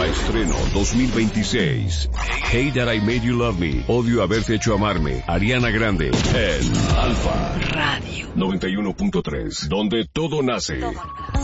Estreno 2026. Hate That I Made You Love Me. Odio haberte hecho amarme. Ariana Grande. En Alfa Radio 91.3. Donde todo nace.